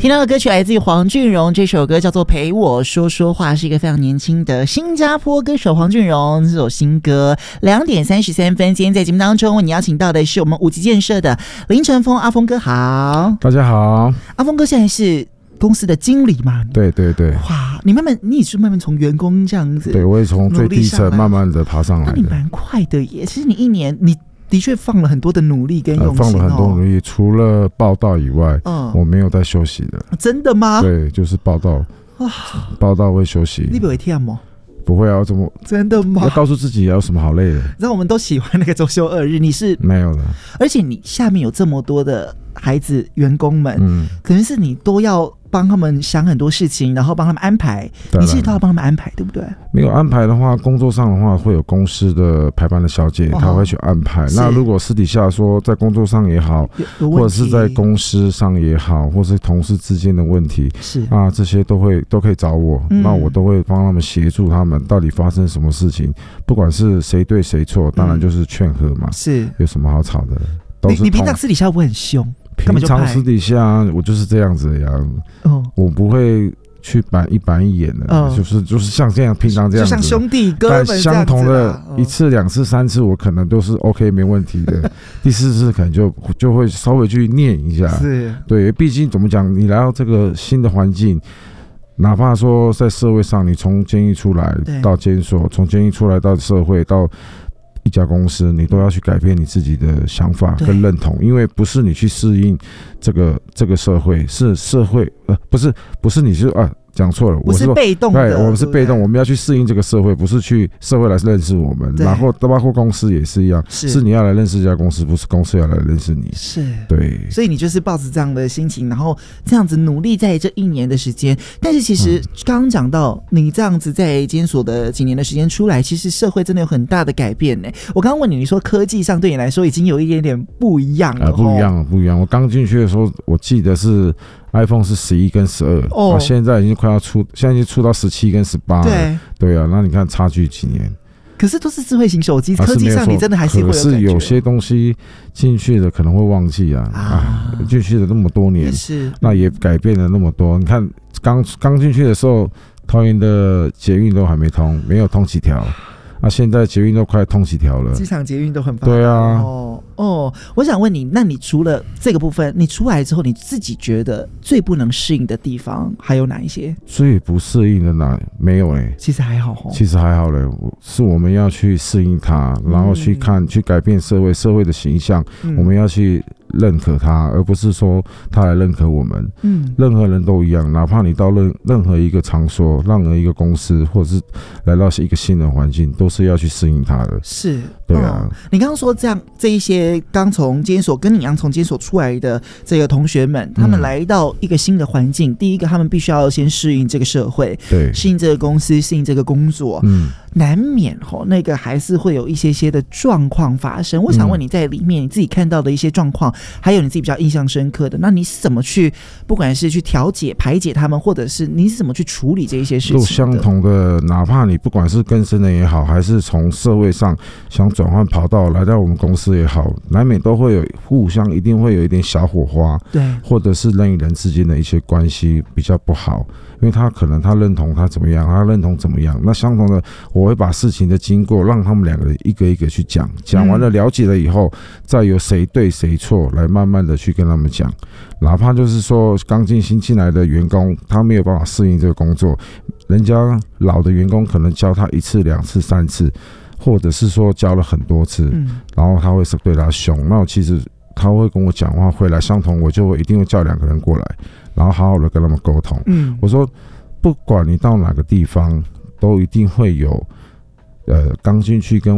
听到的歌曲来自于黄俊荣，这首歌叫做《陪我说说话》，是一个非常年轻的新加坡歌手黄俊荣这首新歌。2:33，今天在节目当中为你邀请到的是我们五级建设的林承峰阿峰哥，好， 大家好。 阿峰哥现在是公司的经理嘛？ 对对对。 哇，你也是慢慢从员工这样子， 对，我也从最低层慢慢的爬上来的。 那你蛮快的耶！其实你一年你的确放了很多的努力跟用心， 放了很多努力。除了报道以外，我没有在休息的。 真的吗？ 对，就是报道，报道会休息。 你不会跳吗？ 不会啊，怎么？真的吗？ 要告诉自己有什么好累的？ 你知道我们都喜欢那个周休2日，你是没有的。 而且你下面有这么多的孩子员工们，可能是你都要帮他们想很多事情，然后帮他们安排，你自己都要帮他们安排，对不对？ 没有安排的话，工作上的话会有公司的排班的小姐，她会去安排。那如果私底下说在工作上也好，或者是在公司上也好，或是同事之间的问题，是啊，这些都可以找我，那我都会帮他们协助他们到底发生什么事情，不管是谁对谁错，当然就是劝和嘛，是有什么好吵的？ 你平常私底下会很凶？ 平常私底下我就是这样子呀，我不会去一板一眼的，就是像这样平常这样子， 就像兄弟哥们这样子， 但相同的1次2次3次，我可能都是 OK 没问题的，第4次可能就会稍微去念一下，是，对，毕竟怎么讲，你来到这个新的环境。哪怕说在社会上，你从监狱出来到监所，从监狱出来到社会，到一家公司，你都要去改变你自己的想法跟认同，因为不是你去适应这个社会，是社会不是你是讲错了， 我是被动的， 对，我们是被动，我们要去适应这个社会，不是去社会来认识我们。然后包括公司也是一样，是你要来认识这家公司，不是公司要来认识你。是，对， 所以你就是抱着这样的心情，然后这样子努力在这1年的时间。但是其实刚刚讲到，你这样子在监所的几年的时间出来，其实社会真的有很大的改变呢。我刚刚问你，你说科技上对你来说已经有一点点不一样了， 不一样。我刚进去的时候，我记得是。iPhone 是11跟12，现在已经快要现在已经出到17跟18了。对啊，那你看差距几年？ 可是都是智慧型手机，科技上你真的还是会有感觉。 可是有些东西进去的可能会忘记进去了那么多年，那也改变了那么多。你看刚进去的时候，桃园的捷运都还没通，没有通几条。现在捷运都快通几条了， 机场捷运都很发达。 对啊， 我想问你，那你除了这个部分，你出来之后，你自己觉得最不能适应的地方还有哪一些？ 最不适应的没有其实还好其实还好嘞，是我们要去适应它，然后去改变社会的形象，我们要去认可他，而不是说他来认可我们。任何人都一样，哪怕你到任何一个场所、任何一个公司，或者是来到一个新的环境，都是要去适应他的。 是， 对啊。 你刚刚说这一些刚从监所跟你一样从监所出来的这个同学们，他们来到一个新的环境，第一个他们必须要先适应这个社会，对，适应这个公司，适应这个工作。难免那个还是会有一些的状况发生。我想问你在里面你自己看到的一些状况，还有你自己比较印象深刻的，那你是怎么去，不管是去调解排解他们，或者是你是怎么去处理这一些事情的？都相同的，哪怕你不管是更生的也好，还是从社会上想转换跑道来到我们公司也好，难免都会有互相一定会有一点小火花，对，或者是人与人之间的一些关系比较不好。因为他可能他认同他怎么样，他认同怎么样，那相同的我会把事情的经过让他们2个人一个一个去讲完了，了解了以后，再由谁对谁错来慢慢的去跟他们讲。哪怕就是说刚新进来的员工，他没有办法适应这个工作，人家老的员工可能教他1次2次3次，或者是说教了很多次，然后他会对他凶，那其实他会跟我讲话回来，相同我就会一定会叫2个人过来，然后好好的跟他们沟通。我说不管你到哪个地方，都一定会有刚进去跟